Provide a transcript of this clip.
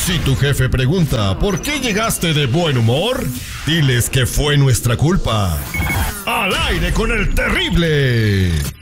Si tu jefe pregunta ¿por qué llegaste de buen humor? Diles que fue nuestra culpa. ¡Al aire con el terrible!